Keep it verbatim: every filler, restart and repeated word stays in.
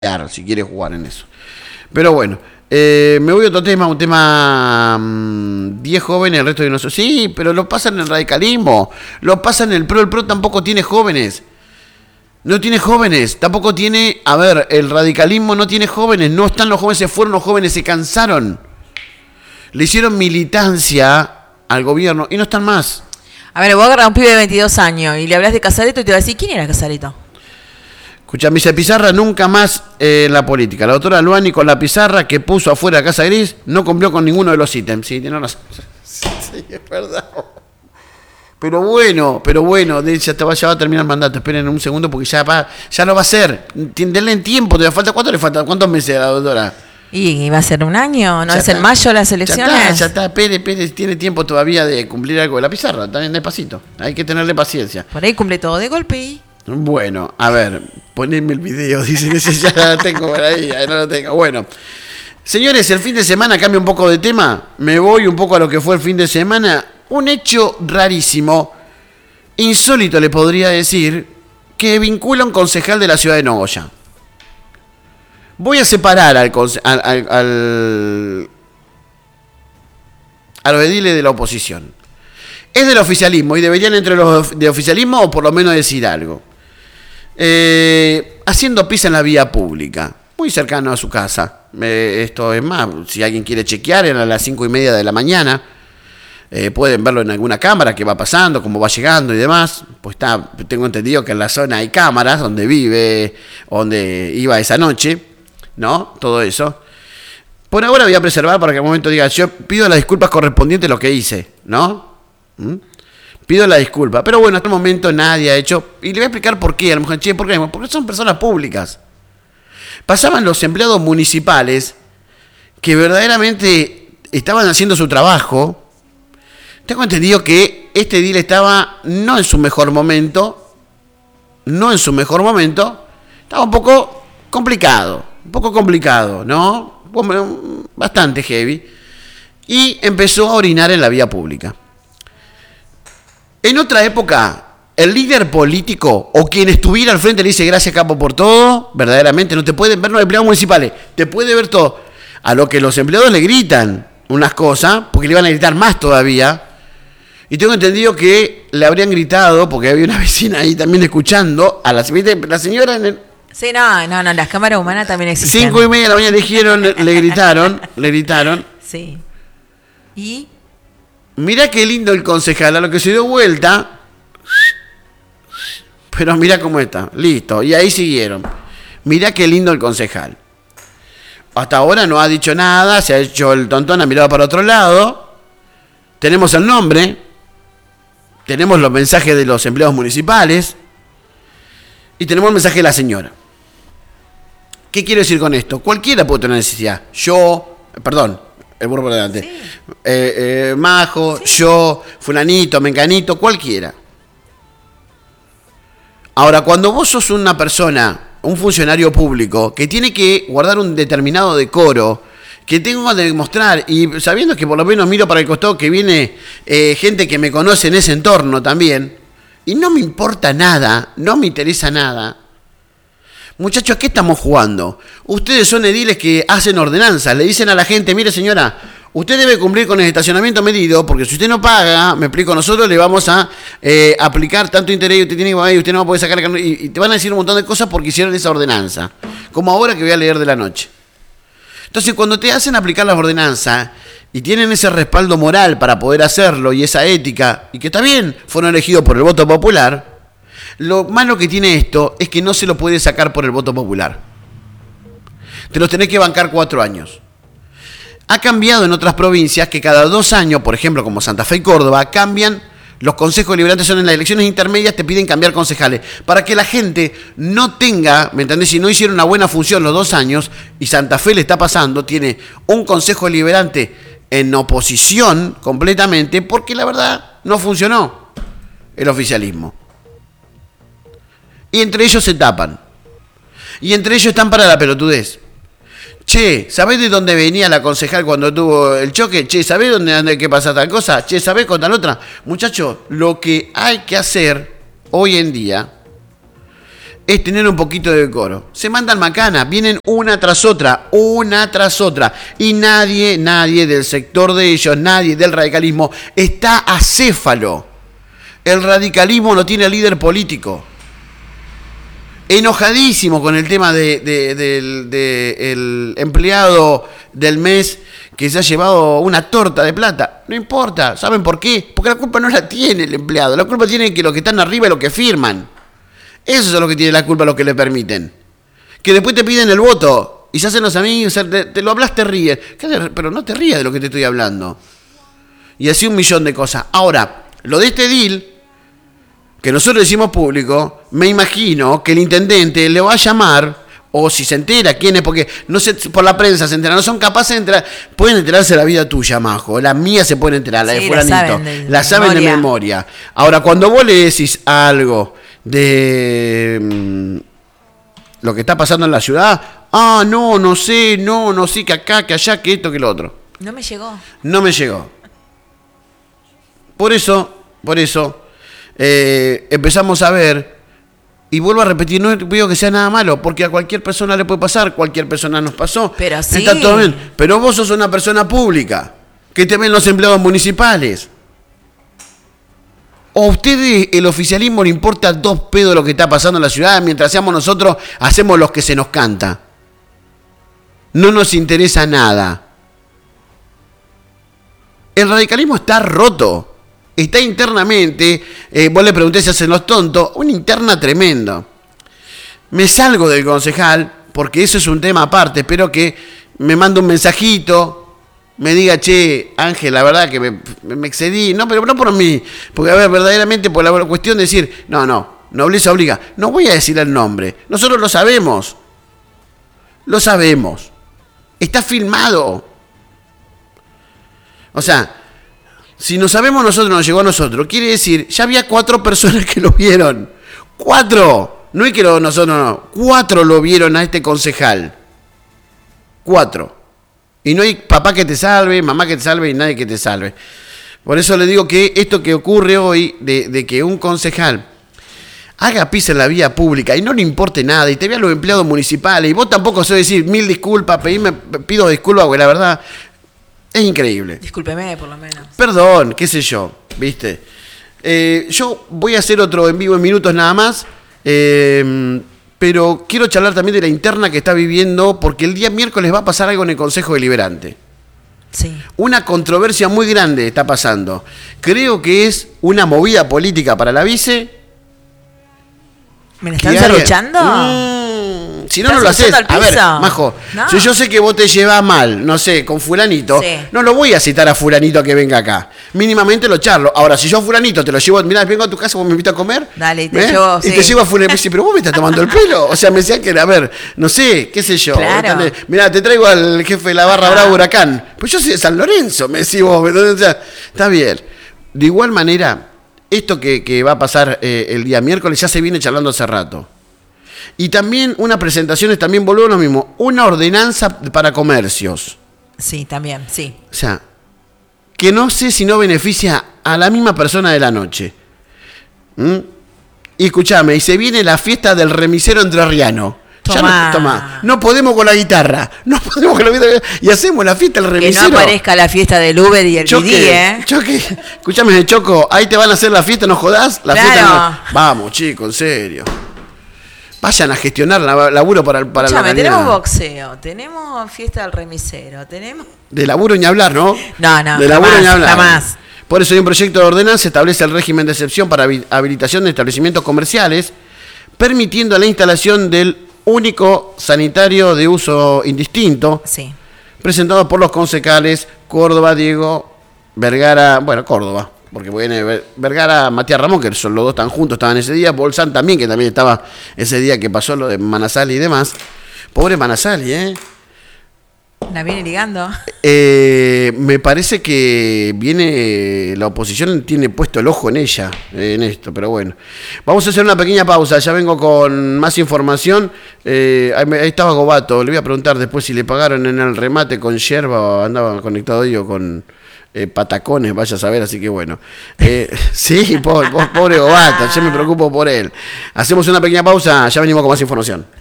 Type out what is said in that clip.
si quiere jugar en eso. Pero bueno, eh, me voy a otro tema, un tema mmm, diez jóvenes, el resto de nosotros. Sí, pero lo pasan en el radicalismo, lo pasan en el PRO. El PRO tampoco tiene jóvenes. No tiene jóvenes, tampoco tiene... A ver, el radicalismo no tiene jóvenes, no están los jóvenes, se fueron los jóvenes, se cansaron. Le hicieron militancia al gobierno y no están más. A ver, vos agarrás a un pibe de veintidós años y le hablas de Casareto y te va a decir, ¿quién era Casareto? Escuchá, Misa Pizarra nunca más eh, en la política. La doctora Luani con la pizarra que puso afuera a Casa Gris no cumplió con ninguno de los ítems. Sí, tiene razón. Sí, es verdad. Pero bueno, pero bueno, ya, te va, ya va a terminar el mandato. Esperen un segundo porque ya va, ya lo va a hacer. Denle en tiempo, te falta. ¿Cuánto le falta? ¿Cuántos meses a la doctora? Y va a ser un año, ¿no? Ya ¿Es está. En mayo las elecciones? Ya está, ya está. Pérez, Pérez tiene tiempo todavía de cumplir algo de la pizarra. También despacito. Hay que tenerle paciencia. Por ahí cumple todo de golpe y... Bueno, a ver, ponedme el video, dicen ese ya lo tengo por ahí, ahí no lo tengo. Bueno, señores, el fin de semana, cambio un poco de tema, me voy un poco a lo que fue el fin de semana. Un hecho rarísimo, insólito le podría decir, que vincula a un concejal de la ciudad de Nogoyá. Voy a separar al, al, al, al a los ediles de la oposición. Es del oficialismo y deberían entre los de oficialismo o por lo menos decir algo. Eh, haciendo pis en la vía pública, muy cercano a su casa. Eh, esto es más, si alguien quiere chequear, eran a las cinco y media de la mañana. Eh, pueden verlo en alguna cámara que va pasando, cómo va llegando y demás. Pues está, tengo entendido que en la zona hay cámaras donde vive, donde iba esa noche, ¿no? Todo eso. Por ahora voy a preservar para que en un momento diga, yo pido las disculpas correspondientes a lo que hice, ¿no? ¿Mm? Pido la disculpa, pero bueno, hasta el momento nadie ha hecho, y le voy a explicar por qué, a lo mejor, che, ¿por qué? Porque son personas públicas. Pasaban los empleados municipales que verdaderamente estaban haciendo su trabajo. Tengo entendido que este edil estaba no en su mejor momento, no en su mejor momento, estaba un poco complicado, un poco complicado, ¿no? Bastante heavy, y empezó a orinar en la vía pública. En otra época, el líder político o quien estuviera al frente le dice gracias capo por todo, verdaderamente no te pueden ver los empleados municipales, te puede ver todo. A lo que los empleados le gritan unas cosas, porque le iban a gritar más todavía. Y tengo entendido que le habrían gritado, porque había una vecina ahí también escuchando, a la, la señora en el... Sí, no, no, no, las cámaras humanas también existen. Cinco y media de la mañana le dijeron, le, le gritaron, le gritaron. Sí. ¿Y? Mirá qué lindo el concejal, a lo que se dio vuelta. Pero mirá cómo está, listo. Y ahí siguieron. Mirá qué lindo el concejal. Hasta ahora no ha dicho nada, se ha hecho el tontón, ha mirado para otro lado. Tenemos el nombre. Tenemos los mensajes de los empleados municipales. Y tenemos el mensaje de la señora. ¿Qué quiero decir con esto? Cualquiera puede tener necesidad. Yo, perdón, el burro por delante. Sí. Eh, eh, Majo, sí. Yo, fulanito, menganito, cualquiera. Ahora, cuando vos sos una persona, un funcionario público, que tiene que guardar un determinado decoro, que tengo que demostrar, y sabiendo que por lo menos miro para el costado que viene eh, gente que me conoce en ese entorno también, y no me importa nada, no me interesa nada. Muchachos, ¿a qué estamos jugando? Ustedes son ediles que hacen ordenanzas, le dicen a la gente, mire señora, usted debe cumplir con el estacionamiento medido, porque si usted no paga, me explico, nosotros le vamos a eh, aplicar tanto interés y usted tiene que usted no va a poder sacar, y, y te van a decir un montón de cosas porque hicieron esa ordenanza, como ahora que voy a leer de la noche. Entonces, cuando te hacen aplicar las ordenanzas y tienen ese respaldo moral para poder hacerlo y esa ética, y que está bien, fueron elegidos por el voto popular, lo malo que tiene esto es que no se lo puede sacar por el voto popular. Te los tenés que bancar cuatro años. Ha cambiado en otras provincias que cada dos años, por ejemplo, como Santa Fe y Córdoba, cambian los consejos deliberantes, son en las elecciones intermedias, te piden cambiar concejales, para que la gente no tenga, ¿me entendés? Si no hicieron una buena función los dos años, y Santa Fe le está pasando, tiene un consejo deliberante en oposición completamente, porque la verdad no funcionó el oficialismo. Y entre ellos se tapan. Y entre ellos están para la pelotudez. Che, ¿sabés de dónde venía la concejal cuando tuvo el choque? Che, ¿sabés dónde, dónde qué pasa tal cosa? Che, ¿sabés con tal otra? Muchachos, lo que hay que hacer hoy en día es tener un poquito de decoro. Se mandan macana, vienen una tras otra, una tras otra. Y nadie, nadie del sector de ellos, nadie del radicalismo está acéfalo. El radicalismo no tiene líder político. Enojadísimo con el tema de, de, del de el empleado del mes que se ha llevado una torta de plata. No importa, ¿saben por qué? Porque la culpa no la tiene el empleado, la culpa tiene que los que están arriba y los que firman. Eso es lo que tiene la culpa, los que le permiten. Que después te piden el voto y se hacen los amigos, te, te lo hablas, te ríes. Pero no te rías de lo que te estoy hablando. Y así un millón de cosas. Ahora, lo de este deal, que nosotros decimos público, me imagino que el intendente le va a llamar, o si se entera quién es, porque no sé, por la prensa se enteran, no son capaces de enterar, pueden enterarse de la vida tuya, Majo, la mía se pueden enterar, la sí, de fulanito, la saben de, la saben memoria. de memoria. Ahora, cuando vos le decís algo de mmm, lo que está pasando en la ciudad, ah, no, no sé, no, no sé, que acá, que allá, que esto, que lo otro. No me llegó. No me llegó. Por eso, por eso, eh, empezamos a ver, y vuelvo a repetir, no digo que sea nada malo, porque a cualquier persona le puede pasar, cualquier persona nos pasó. Pero sí. Está todo bien. Pero vos sos una persona pública, que te ven los empleados municipales. ¿O a ustedes, el oficialismo, le importa dos pedos lo que está pasando en la ciudad, mientras seamos nosotros, hacemos los que se nos canta? No nos interesa nada. El radicalismo está roto. Está internamente, eh, vos le preguntés si hacen los tontos, una interna tremenda. Me salgo del concejal, porque eso es un tema aparte, espero que me mande un mensajito, me diga, che, Ángel, la verdad que me, me excedí, no, pero no por mí, porque a ver, verdaderamente por la cuestión de decir, no, no, nobleza obliga, no voy a decir el nombre, nosotros lo sabemos, lo sabemos, está filmado. O sea, si no sabemos nosotros, nos llegó a nosotros, quiere decir, ya había cuatro personas que lo vieron, cuatro, no es que lo, nosotros no, cuatro lo vieron a este concejal, cuatro. Y no hay papá que te salve, mamá que te salve y nadie que te salve. Por eso le digo que esto que ocurre hoy, de, de que un concejal haga pis en la vía pública y no le importe nada, y te vean los empleados municipales, y vos tampoco sabés decir mil disculpas, pedime, pido disculpas, porque la verdad es increíble. Discúlpeme, por lo menos. Perdón, qué sé yo, ¿viste? Eh, yo voy a hacer otro en vivo en minutos nada más. Eh... Pero quiero charlar también de la interna que está viviendo, porque el día miércoles va a pasar algo en el Consejo Deliberante. Sí. Una controversia muy grande está pasando. Creo que es una movida política para la vice. ¿Me la están cerruchando? Mmm, si no, no lo haces. A ver, Majo, no. Si yo sé que vos te llevas mal, no sé, con fulanito, sí. No lo voy a citar a fulanito a que venga acá. Mínimamente lo charlo. Ahora, si yo a fulanito te lo llevo, mirá, vengo a tu casa, vos me invitas a comer. Dale, y te ¿eh? llevo, Y sí. te llevo a fulanito. Sí, pero vos me estás tomando el pelo. O sea, me decía que, a ver, no sé, qué sé yo. Claro. Mirá, te traigo al jefe de la barra Ajá. Bravo Huracán. Pues yo soy de San Lorenzo, me decís vos. O sea, está bien. De igual manera, esto que, que va a pasar eh, el día miércoles ya se viene charlando hace rato. Y también unas presentaciones, también volvió lo mismo, una ordenanza para comercios. Sí, también, sí. O sea, que no sé si no beneficia a la misma persona de la noche. ¿Mm? Y escuchame, y se viene la fiesta del remisero entrerriano. Tomá. No, tomá. No podemos con la guitarra. No podemos con la guitarra. Y hacemos la fiesta del remisero. Que no aparezca la fiesta del Uber y el Choque, Didi, ¿eh? Choque. Escuchame, Choco, ahí te van a hacer la fiesta, ¿no jodás? La claro. fiesta. No... Vamos, chicos, en serio. Vayan a gestionar la, laburo para, para Escuchame, la tenemos boxeo, tenemos fiesta del remisero, tenemos... De laburo ni hablar, ¿no? No, no, de laburo jamás, ni hablar. jamás. Por eso hay un proyecto de ordenanza, establece el régimen de excepción para habilitación de establecimientos comerciales, permitiendo la instalación del único sanitario de uso indistinto, sí. presentado por los concejales Córdoba, Diego, Vergara, bueno, Córdoba, porque viene Vergara, Matías Ramón, que son los dos están juntos, estaban ese día, Bolsán también, que también estaba ese día que pasó lo de Manasali y demás. Pobre Manasali, ¿eh? La viene ligando. Eh, me parece que viene, la oposición tiene puesto el ojo en ella, en esto, pero bueno. Vamos a hacer una pequeña pausa, ya vengo con más información. Eh, ahí estaba Gobato, le voy a preguntar después si le pagaron en el remate con yerba o andaba conectado yo con... eh, patacones, vaya a saber, así que bueno. Eh, sí, pobre, pobre Bobata, yo me preocupo por él. Hacemos una pequeña pausa, ya venimos con más información.